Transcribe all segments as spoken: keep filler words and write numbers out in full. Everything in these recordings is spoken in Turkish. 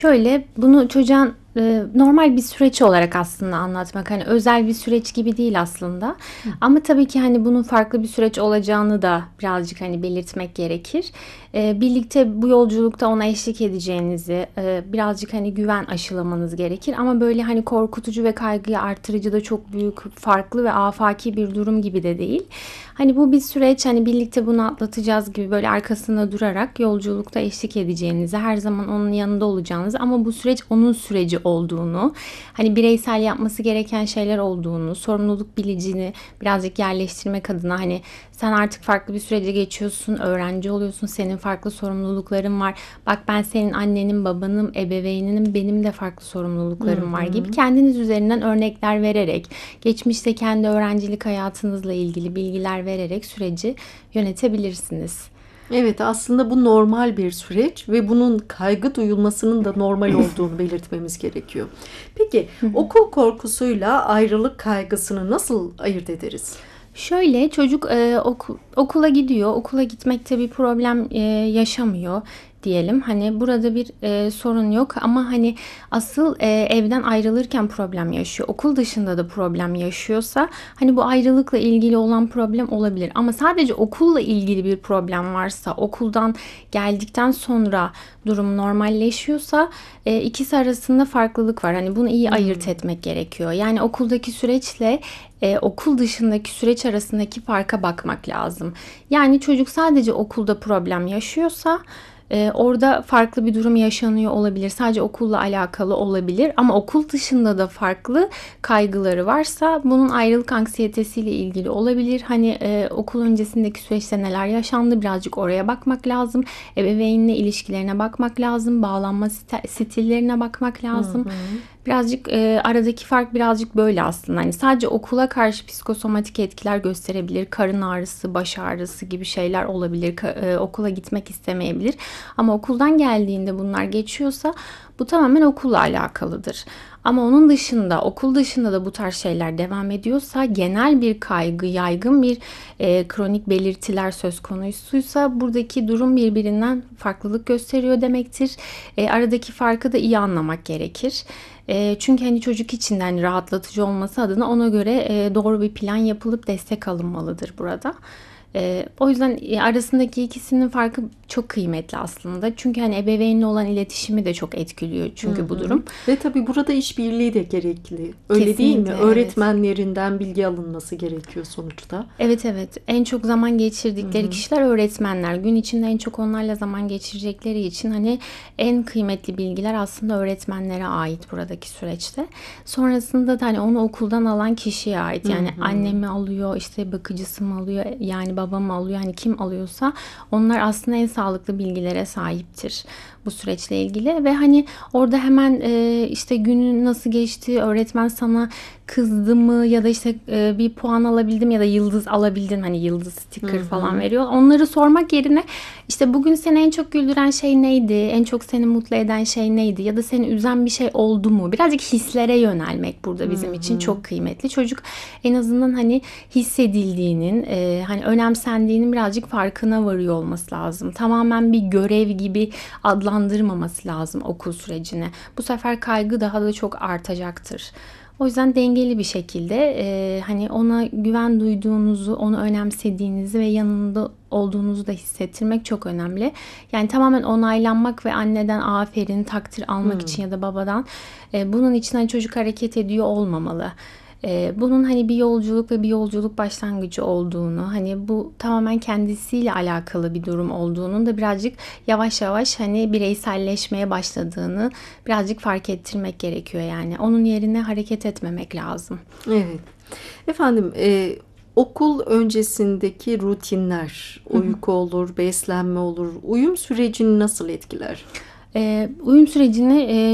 Şöyle, bunu çocuğa, eee, normal bir süreç olarak aslında anlatmak, hani, özel bir süreç gibi değil aslında Hı. ama tabii ki, hani, bunun farklı bir süreç olacağını da birazcık, hani, belirtmek gerekir. Eee, birlikte bu yolculukta ona eşlik edeceğinizi, eee, birazcık, hani, güven aşılamanız gerekir ama böyle, hani, korkutucu ve kaygıyı artırıcı da çok büyük, farklı ve afaki bir durum gibi de değil. Hani, bu bir süreç, hani, birlikte bunu atlatacağız gibi böyle arkasında durarak yolculukta eşlik edeceğinizi, her zaman onun yanında olacağınızı ama bu süreç onun süreci olduğunu, hani, bireysel yapması gereken şeyler olduğunu, sorumluluk bilincini birazcık yerleştirmek adına, hani, sen artık farklı bir sürece geçiyorsun, öğrenci oluyorsun, senin farklı sorumlulukların var. Bak ben senin annenim, babanım, ebeveyninim, benim de farklı Hı sorumluluklarım var gibi hı. kendiniz üzerinden örnekler vererek, geçmişte kendi öğrencilik hayatınızla ilgili bilgiler vererek süreci yönetebilirsiniz. Evet, aslında bu normal bir süreç ve bunun kaygı duyulmasının da normal olduğunu belirtmemiz gerekiyor. Peki, Hı hı. okul korkusuyla ayrılık kaygısını nasıl ayırt ederiz? Şöyle, çocuk, eee, oku okula gidiyor. Okula gitmekte bir problem, eee, yaşamıyor diyelim. Hani, burada bir, eee, sorun yok ama, hani, asıl, eee, evden ayrılırken problem yaşıyor. Okul dışında da problem yaşıyorsa, hani, bu ayrılıkla ilgili olan problem olabilir ama sadece okulla ilgili bir problem varsa, okuldan geldikten sonra durum normalleşiyorsa, eee, ikisi arasında farklılık var. Hani, bunu iyi ayırt Hımm. etmek gerekiyor. Yani okuldaki süreçle, eee, okul dışındaki süreç arasındaki farka bakmak lazım. Yani çocuk sadece okulda problem yaşıyorsa, eee, orada farklı bir durum yaşanıyor olabilir. Sadece okulla alakalı olabilir ama okul dışında da farklı kaygıları varsa bunun ayrılık anksiyetesiyle ilgili olabilir. Hani, eee, okul öncesindeki süreçte neler yaşandı birazcık oraya bakmak lazım. Ebeveynle ilişkilerine bakmak lazım. Bağlanma sti stillerine bakmak Hı lazım. hı. Birazcık, eee, aradaki fark birazcık böyle aslında. Hani, sadece okula karşı psikosomatik etkiler gösterebilir. Karın ağrısı, baş ağrısı gibi şeyler olabilir. Ka eee, okula gitmek istemeyebilir ama okuldan geldiğinde bunlar geçiyorsa bu tamamen okulla alakalıdır. Ama onun dışında, okul dışında da bu tarz şeyler devam ediyorsa, genel bir kaygı, yaygın bir, eee, kronik belirtiler söz konusuysa buradaki durum birbirinden farklılık gösteriyor demektir. Eee, aradaki farkı da iyi anlamak gerekir. Eee, çünkü, hani, çocuk için de, hani, rahatlatıcı olması adına ona göre, eee, doğru bir plan yapılıp destek alınmalıdır burada. Eee, o yüzden, eee, arasındaki ikisinin farkı çok kıymetli aslında. Çünkü, hani, ebeveynle olan iletişimi de çok etkiliyor Hı çünkü bu hı. durum. Ve tabii burada işbirliği de gerekli. Öyle değil mi? Kesinlikle, evet. Öğretmenlerinden bilgi alınması gerekiyor sonuçta. Evet, evet. En çok zaman Hı geçirdikleri hı. kişiler öğretmenler. Gün içinde en çok onlarla zaman geçirecekleri için, hani, en kıymetli bilgiler aslında öğretmenlere ait buradaki süreçte. Sonrasında da, hani, onu okuldan alan kişiye ait. Hı Yani annem hı. mi alıyor, işte, bakıcısı mı alıyor, yani babam mı alıyor, hani, kim alıyorsa onlar aslında en sağlıklı bilgilere sahiptir bu süreçle ilgili ve, hani, orada hemen, eee, işte, günün nasıl geçti, öğretmen sana kızdı mı ya da, işte, eee, bir puan alabildim ya da yıldız alabildin, hani, yıldız, Hı sticker falan hı. veriyor. Onları sormak yerine, işte, bugün seni en çok güldüren şey neydi? En çok seni mutlu eden şey neydi? Ya da seni üzen bir şey oldu mu? Birazcık hislere yönelmek burada Hı bizim için hı. çok kıymetli. Çocuk en azından, hani, hissedildiğinin, eee, hani, önemsendiğinin birazcık farkına varıyor olması lazım. Tamamen bir görev gibi adlandırmaması lazım okul sürecini. Bu sefer kaygı daha da çok artacaktır. O yüzden dengeli bir şekilde, eee, hani, ona güven duyduğunuzu, onu önemsediğinizi ve yanında olduğunuzu da hissettirmek çok önemli. Yani tamamen onaylanmak ve anneden aferin, takdir almak Hı. için ya da babadan, eee, bunun için, hani, çocuk hareket ediyor olmamalı. Eee, bunun, hani, bir yolculuk ve bir yolculuk başlangıcı olduğunu, hani, bu tamamen kendisiyle alakalı bir durum olduğunun da birazcık yavaş yavaş, hani, bireyselleşmeye başladığını birazcık fark ettirmek gerekiyor yani. Onun yerine hareket etmemek lazım. Evet. Efendim, eee, okul öncesindeki rutinler, Hı hı. uyku olur, beslenme olur, uyum sürecini nasıl etkiler? Eee, uyum sürecini, eee,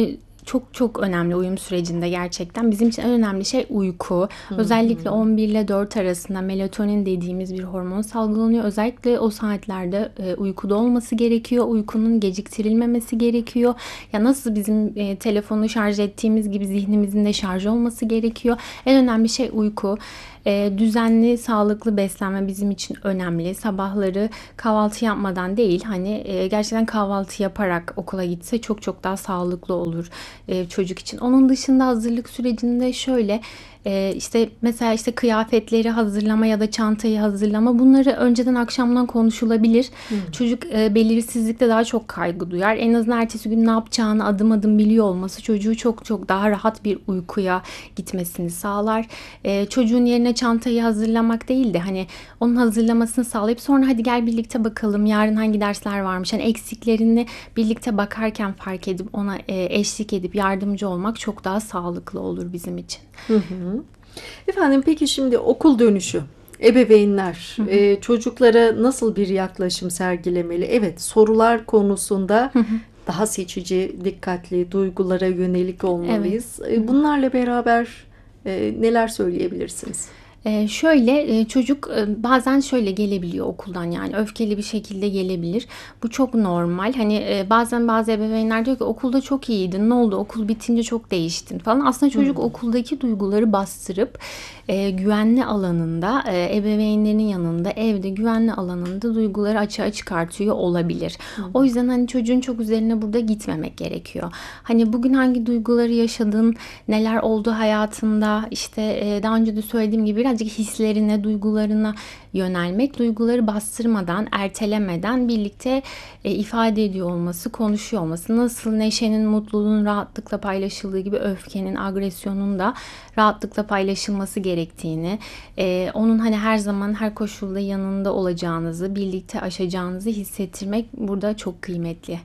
çok çok önemli uyum sürecinde gerçekten. Bizim için en önemli şey uyku. Hı-hı. Özellikle on bir ile dört arasında melatonin dediğimiz bir hormon salgılanıyor. Özellikle o saatlerde e, uykuda olması gerekiyor. Uykunun geciktirilmemesi gerekiyor. Ya nasıl bizim e, telefonu şarj ettiğimiz gibi zihnimizin de şarj olması gerekiyor. En önemli şey uyku. E, düzenli, sağlıklı beslenme bizim için önemli. Sabahları kahvaltı yapmadan değil, hani e, gerçekten kahvaltı yaparak okula gitse çok çok daha sağlıklı olur e, çocuk için. Onun dışında hazırlık sürecinde şöyle e, işte mesela işte kıyafetleri hazırlama ya da çantayı hazırlama, bunları önceden akşamdan konuşulabilir. Hmm. Çocuk e, belirsizlikte daha çok kaygı duyar. En azından ertesi gün ne yapacağını adım adım biliyor olması çocuğu çok çok daha rahat bir uykuya gitmesini sağlar. E, çocuğun yerine çantayı hazırlamak değil de hani onun hazırlamasını sağlayıp sonra hadi gel birlikte bakalım yarın hangi dersler varmış. Hani eksiklerini birlikte bakarken fark edip ona e, eşlik edip yardımcı olmak çok daha sağlıklı olur bizim için. Hı hı. Efendim peki şimdi okul dönüşü. Ebeveynler hı hı. E, çocuklara nasıl bir yaklaşım sergilemeli? Evet, sorular konusunda hı hı. daha seçici, dikkatli, duygulara yönelik olmalıyız. Evet. E, bunlarla beraber e, neler söyleyebilirsiniz? Ee, şöyle çocuk bazen şöyle gelebiliyor okuldan, yani öfkeli bir şekilde gelebilir. Bu çok normal. Hani bazen bazı ebeveynler diyor ki okulda çok iyiydin, ne oldu, okul bitince çok değiştin falan. Aslında çocuk hmm. okuldaki duyguları bastırıp e, güvenli alanında e, ebeveynlerin yanında, evde güvenli alanında duyguları açığa çıkartıyor olabilir. Hmm. O yüzden hani çocuğun çok üzerine burada gitmemek gerekiyor. Hani bugün hangi duyguları yaşadın, neler oldu hayatında, işte e, daha önce de söylediğim gibi birazcık hislerine, duygularına yönelmek, duyguları bastırmadan, ertelemeden birlikte e, ifade ediyor olması, konuşuyor olması. Nasıl neşenin, mutluluğun rahatlıkla paylaşıldığı gibi öfkenin, agresyonun da rahatlıkla paylaşılması gerektiğini, e, onun hani her zaman her koşulda yanında olacağınızı, birlikte aşacağınızı hissettirmek burada çok kıymetli.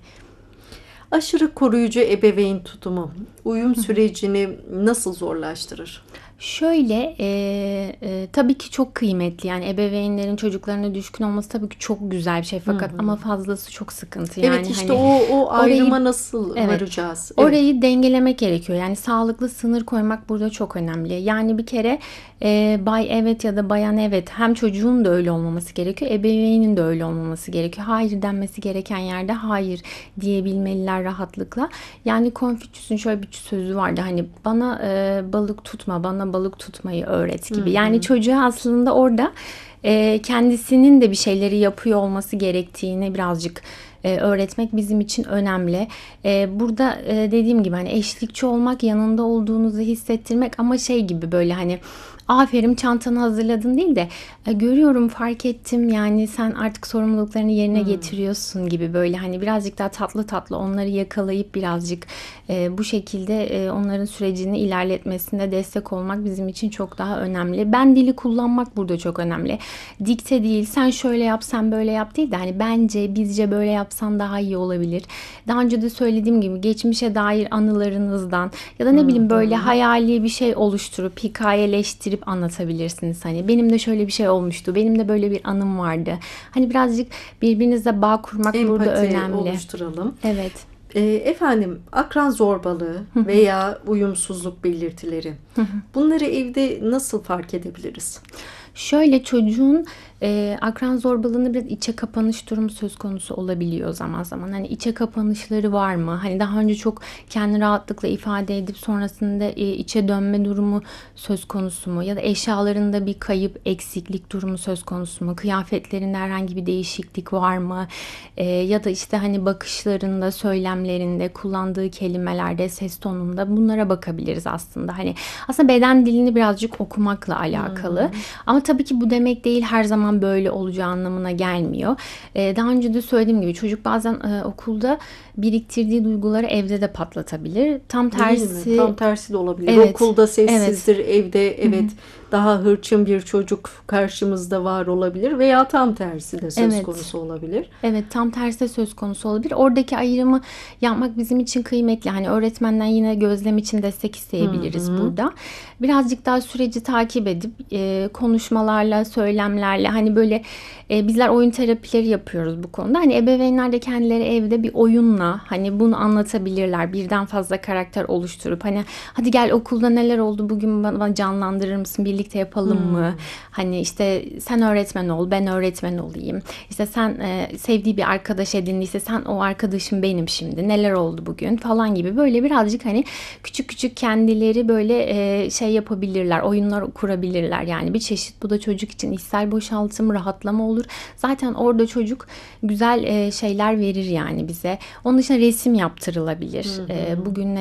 Aşırı koruyucu ebeveyn tutumu uyum sürecini nasıl zorlaştırır? Şöyle e, e, tabii ki çok kıymetli, yani ebeveynlerin çocuklarına düşkün olması tabii ki çok güzel bir şey, fakat hı hı. ama fazlası çok sıkıntı. Yani evet, işte hani o, o ayrıma orayı, nasıl evet, varacağız? Evet. Orayı dengelemek gerekiyor. Yani sağlıklı sınır koymak burada çok önemli. Yani bir kere e, bay evet ya da bayan evet, hem çocuğun da öyle olmaması gerekiyor, ebeveynin de öyle olmaması gerekiyor. Hayır denmesi gereken yerde hayır diyebilmeliler rahatlıkla. Yani Konfüçyüs'ün şöyle bir sözü vardı, hani bana e, balık tutma, bana balık tutmayı öğret gibi. Hı hı. Yani çocuğa aslında orada e, kendisinin de bir şeyleri yapıyor olması gerektiğini birazcık e, öğretmek bizim için önemli. E, burada e, dediğim gibi hani eşlikçi olmak, yanında olduğunuzu hissettirmek, ama şey gibi böyle hani aferin çantanı hazırladın değil de e, görüyorum, fark ettim, yani sen artık sorumluluklarını yerine hmm. getiriyorsun gibi, böyle hani birazcık daha tatlı tatlı onları yakalayıp birazcık e, bu şekilde e, onların sürecini ilerletmesine destek olmak bizim için çok daha önemli. Ben dili kullanmak burada çok önemli. Dikte değil, sen şöyle yap, sen böyle yap değil de hani bence, bizce böyle yapsan daha iyi olabilir. Daha önce de söylediğim gibi geçmişe dair anılarınızdan ya da ne hmm. bileyim böyle hayali bir şey oluşturup hikayeleştirip anlatabilirsiniz. Hani benim de şöyle bir şey olmuştu, benim de böyle bir anım vardı. Hani birazcık birbirinizle bağ kurmak empati burada önemli. oluşturalım. Evet. E, efendim akran zorbalığı veya uyumsuzluk belirtileri, bunları evde nasıl fark edebiliriz? Şöyle çocuğun e, akran zorbalığında biraz içe kapanış durumu söz konusu olabiliyor zaman zaman. Hani içe kapanışları var mı? Hani daha önce çok kendini rahatlıkla ifade edip sonrasında e, içe dönme durumu söz konusu mu? Ya da eşyalarında bir kayıp, eksiklik durumu söz konusu mu? Kıyafetlerinde herhangi bir değişiklik var mı? E, ya da işte hani bakışlarında, söylemlerinde, kullandığı kelimelerde, ses tonunda, bunlara bakabiliriz aslında. Hani aslında beden dilini birazcık okumakla alakalı. Hmm. Ama tabii ki bu demek değil her zaman böyle olacağı anlamına gelmiyor. Ee, daha önce de söylediğim gibi çocuk bazen e, okulda biriktirdiği duyguları evde de patlatabilir. Tam tersi. Tam tersi de olabilir. Evet, okulda sessizdir, evet. Evde evet Hı-hı. daha hırçın bir çocuk karşımızda var olabilir veya tam tersi de söz evet. konusu olabilir. Evet, tam tersi de söz konusu olabilir. Oradaki ayrımı yapmak bizim için kıymetli. Hani öğretmenden yine gözlem için destek isteyebiliriz Hı-hı. burada. Birazcık daha süreci takip edip e, konuşmak konuşmalarla, söylemlerle, hani böyle e, bizler oyun terapileri yapıyoruz bu konuda. Hani ebeveynler de kendileri evde bir oyunla hani bunu anlatabilirler. Birden fazla karakter oluşturup hani hadi gel okulda neler oldu bugün bana canlandırır mısın, birlikte yapalım Hmm. mı? Hani işte sen öğretmen ol, ben öğretmen olayım. İşte sen e, sevdiği bir arkadaş edindiyse sen o arkadaşım benim şimdi. Neler oldu bugün falan gibi böyle birazcık hani küçük küçük kendileri böyle e, şey yapabilirler, oyunlar kurabilirler. Yani bir çeşit bu da çocuk için içsel boşaltım, rahatlama olur. Zaten orada çocuk güzel e, şeyler verir yani bize. Onun dışında resim yaptırılabilir. Hı hı. E, bugün